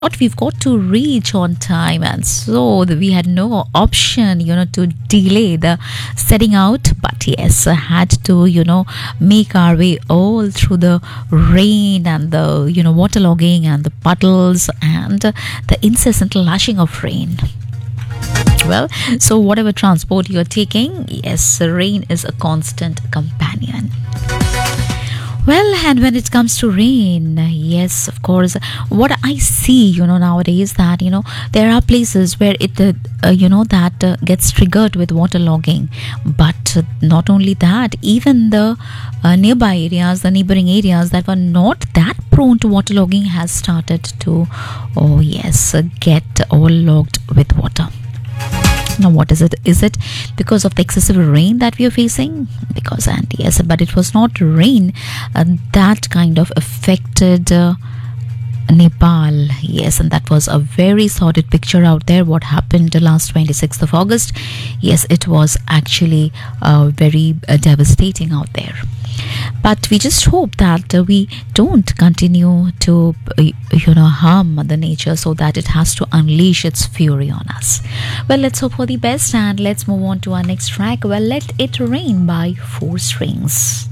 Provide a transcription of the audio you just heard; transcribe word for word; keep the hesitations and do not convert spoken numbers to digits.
But we've got to reach on time, and so the- we had no option, you know, to delay the setting out. But yes, I had to, you know, make our way all through the rain and the, you know, waterlogging and the puddles and uh, the incessant lashing of rain. Well, so whatever transport you're taking, yes, rain is a constant companion. Well, and when it comes to rain, yes, of course, what I see, you know, nowadays that, you know, there are places where it, uh, uh, you know, that uh, gets triggered with waterlogging. But uh, not only that, even the uh, nearby areas, the neighboring areas that were not that prone to waterlogging has started to, oh yes, uh, get all logged with water. Now, what is it? Is it because of the excessive rain that we are facing? Because, and yes, but it was not rain uh, that kind of affected uh, Nepal. Yes, and that was a very sordid picture out there. What happened last twenty-sixth of August? Yes, it was actually uh, very uh, devastating out there. But we just hope that uh, we don't continue to, uh, you know, harm Mother Nature so that it has to unleash its fury on us. Well, let's hope for the best and let's move on to our next track. Well, Let It Rain by Four Strings.